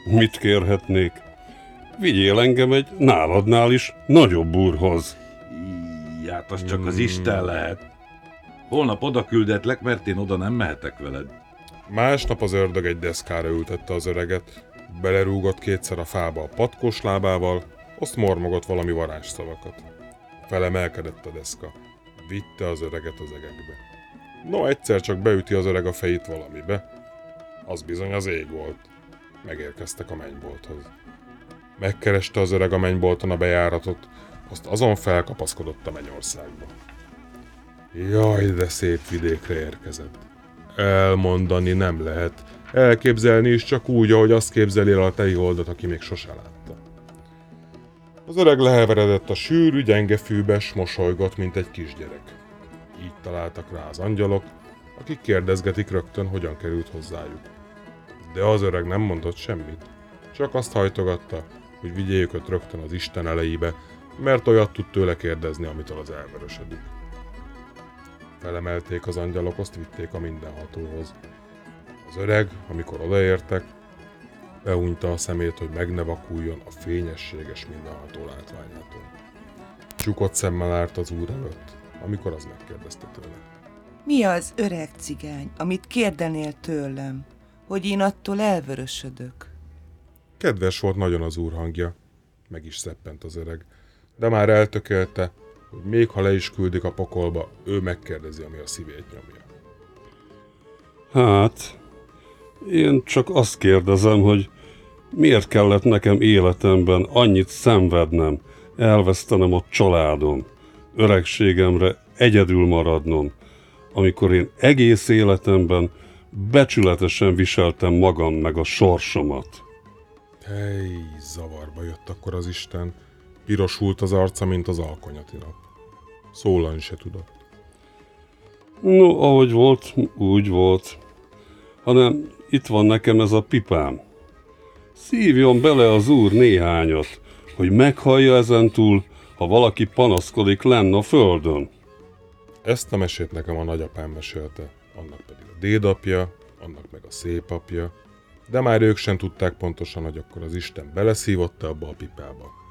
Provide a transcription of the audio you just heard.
Mit kérhetnék? Vigyél engem egy náladnál is nagyobb úrhoz. Hát az csak az Isten lehet. Holnap oda küldetlek, mert én oda nem mehetek veled. Másnap az ördög egy deszkára ültette az öreget, belerúgott kétszer a fába a patkós lábával, azt mormogott valami varázsszavakat. Felemelkedett a deszka. Vitte az öreget az egekbe. No, egyszer csak beüti az öreg a fejét valamibe. Az bizony az ég volt. Megérkeztek a mennybolthoz. Megkereste az öreg a mennybolton a bejáratot, azt azon felkapaszkodott a mennyországba. Jaj, de szép vidékre érkezett. Elmondani nem lehet. Elképzelni is csak úgy, ahogy azt képzeli el a tejholdat, aki még sose látta. Az öreg leheveredett a sűrű, gyenge fűbe, s mosolygott, mint egy kisgyerek. Így találtak rá az angyalok, akik kérdezgetik rögtön, hogyan került hozzájuk. De az öreg nem mondott semmit, csak azt hajtogatta, hogy vigyék őt rögtön az Isten elejébe, mert olyat tud tőle kérdezni, amitől az elvörösödik. Felemelték az angyalok, azt vitték a mindenhatóhoz. Az öreg, amikor odaértek, behunyta a szemét, hogy meg ne vakuljon a fényességes mindenható látványától. Csukott szemmel állt az úr előtt, amikor az megkérdezte tőle. Mi az, öreg cigány, amit kérdenél tőlem, hogy én attól elvörösödök? Kedves volt nagyon az úr hangja, meg is szeppent az öreg, de már eltökélte, hogy még ha le is küldik a pokolba, ő megkérdezi, ami a szívét nyomja. Hát, én csak azt kérdezem, hogy miért kellett nekem életemben annyit szenvednem, elvesztenem a családom, öregségemre egyedül maradnom, amikor én egész életemben becsületesen viseltem magam meg a sorsomat. Hely, zavarba jött akkor az Isten, pirosult az arca, mint az alkonyati nap. Szólani se tudott. No, ahogy volt, úgy volt. Hanem itt van nekem ez a pipám. Szívjon bele az úr néhányat, hogy meghallja ezentúl, ha valaki panaszkodik lenn a földön. Ezt a mesét nekem a nagyapám mesélte, annak pedig a dédapja, annak meg a szépapja, de már ők sem tudták pontosan, hogy akkor az Isten beleszívotta abba a pipába.